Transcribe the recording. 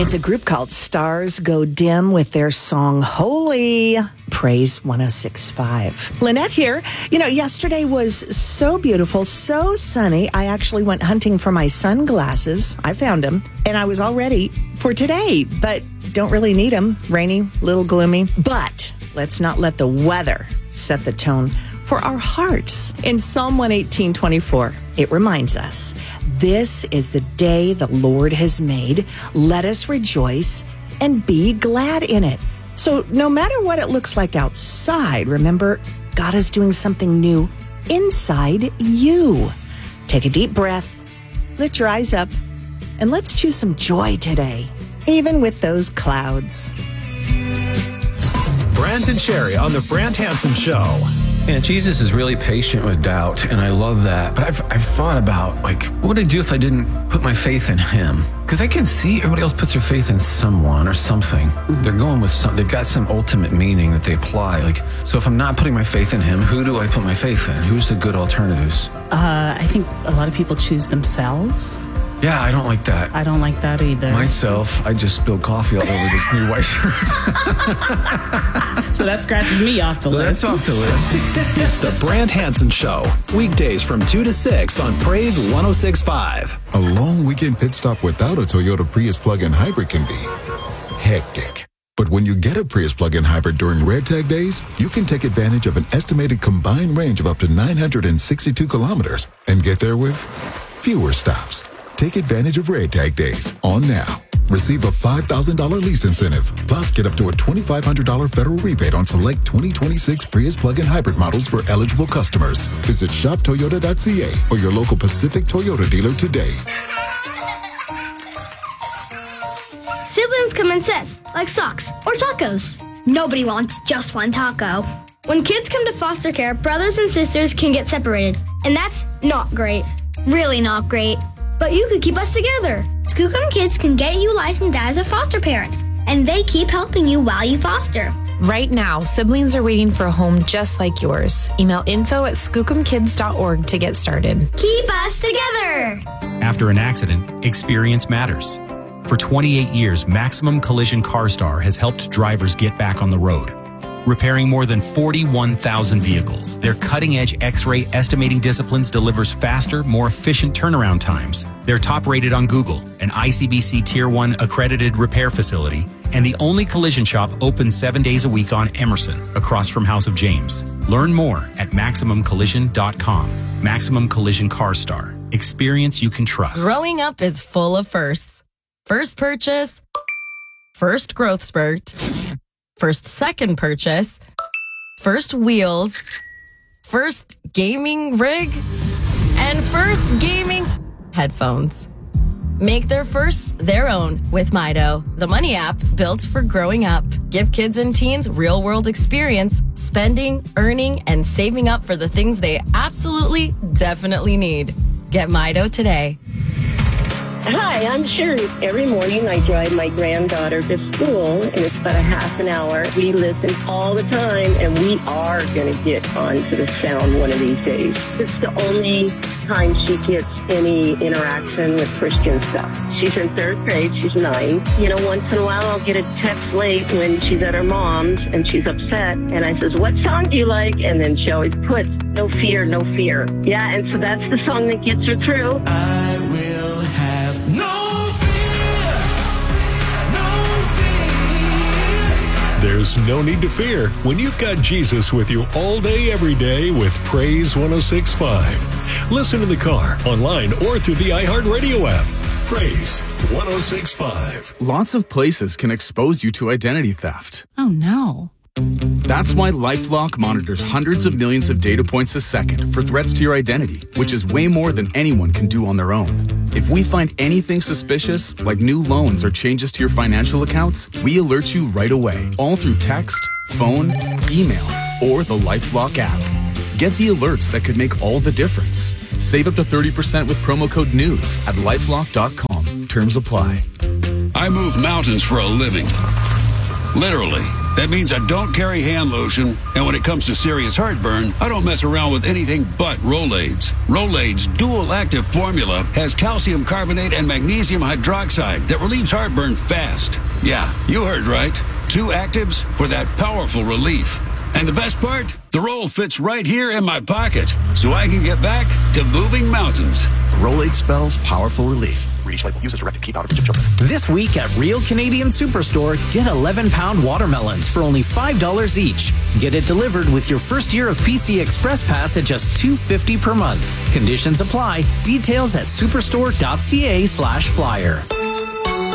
It's a group called Stars Go Dim with their song Holy. Praise 106.5. Lynette here. Yesterday was so beautiful, so sunny. I actually went hunting for my sunglasses. I found them, and I was all ready for today, but don't really need them. Rainy, little gloomy. But let's not let the weather set the tone for our hearts. In Psalm 118:24, it reminds us, this is the day the Lord has made. Let us rejoice and be glad in it. So no matter what it looks like outside, remember, God is doing something new inside you. Take a deep breath, lift your eyes up, and let's choose some joy today, even with those clouds. Brant and Sherry on the Brant Hansen Show. Yeah, Jesus is really patient with doubt, and I love that. But I've thought about, what would I do if I didn't put my faith in him? Because I can see everybody else puts their faith in someone or something. They're going with they've got some ultimate meaning that they apply. So if I'm not putting my faith in him, who do I put my faith in? Who's the good alternatives? I think a lot of people choose themselves. Yeah, I don't like that. I don't like that either. Myself, I just spilled coffee all over this new white shirt. So that scratches me off the list. That's off the list. It's the Brant Hansen Show. Weekdays from 2 to 6 on Praise 106.5. A long weekend pit stop without a Toyota Prius plug-in hybrid can be hectic. But when you get a Prius plug-in hybrid during Red Tag days, you can take advantage of an estimated combined range of up to 962 kilometers and get there with fewer stops. Take advantage of Red Tag days on now. Receive a $5,000 lease incentive, plus get up to a $2,500 federal rebate on select 2026 Prius plug-in hybrid models for eligible customers. Visit shoptoyota.ca or your local Pacific Toyota dealer today. Siblings come in sets, like socks or tacos. Nobody wants just one taco. When kids come to foster care, brothers and sisters can get separated, and that's not great. Really not great. But you could keep us together. Skookum Kids can get you licensed as a foster parent, and they keep helping you while you foster. Right now, siblings are waiting for a home just like yours. Email info@skookumkids.org to get started. Keep us together! After an accident, experience matters. For 28 years, Maximum Collision CarStar has helped drivers get back on the road. Repairing more than 41,000 vehicles, their cutting-edge X-ray estimating disciplines delivers faster, more efficient turnaround times. They're top-rated on Google, an ICBC Tier 1 accredited repair facility, and the only collision shop open 7 days a week on Emerson, across from House of James. Learn more at MaximumCollision.com. Maximum Collision CarStar. Experience you can trust. Growing up is full of firsts. First purchase, first growth spurt, first second purchase, first wheels, first gaming rig, and first gaming headphones. Make their firsts their own with Mido, the money app built for growing up. Give kids and teens real-world experience, spending, earning, and saving up for the things they absolutely, definitely need. Get Mido today. Hi, I'm Sherry. Every morning I drive my granddaughter to school, and it's about a half an hour. We listen all the time, and we are going to get onto the sound one of these days. It's the only time she gets any interaction with Christian stuff. She's in third grade. She's 9. Once in a while I'll get a text late when she's at her mom's, and she's upset, and I says, "What song do you like?" And then she always puts, "No fear, no fear." Yeah, and so that's the song that gets her through. I will have no fear, no fear. There's no need to fear when you've got Jesus with you all day, every day with Praise 106.5. Listen in the car, online, or through the iHeartRadio app. Praise 106.5. Lots of places can expose you to identity theft. Oh, no. That's why LifeLock monitors hundreds of millions of data points a second for threats to your identity, which is way more than anyone can do on their own. If we find anything suspicious, like new loans or changes to your financial accounts, we alert you right away, all through text, phone, email, or the LifeLock app. Get the alerts that could make all the difference. Save up to 30% with promo code NEWS at LifeLock.com. Terms apply. I move mountains for a living. Literally. That means I don't carry hand lotion, and when it comes to serious heartburn, I don't mess around with anything but Rolaids. Rolaids' dual-active formula has calcium carbonate and magnesium hydroxide that relieves heartburn fast. Yeah, you heard right. 2 actives for that powerful relief. And the best part? The roll fits right here in my pocket, so I can get back to moving mountains. Rolade spells powerful relief. Read each label. Use as directed. Keep out of reach of children. This week at Real Canadian Superstore, get 11-pound watermelons for only $5 each. Get it delivered with your first year of PC Express Pass at just $2.50 per month. Conditions apply. Details at superstore.ca/flyer.